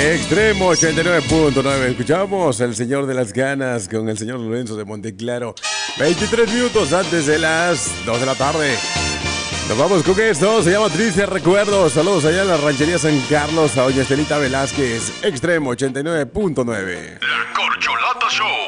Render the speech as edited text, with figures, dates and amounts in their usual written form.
Extremo 89.9. Escuchamos El Señor de las Ganas con el señor Lorenzo de Monteclaro. 23 minutos antes de las 2 de la tarde. Nos vamos con esto, se llama Tristes Recuerdos. Saludos allá en la ranchería San Carlos, a doña Estelita Velázquez. Extremo 89.9. La Corcholata Show.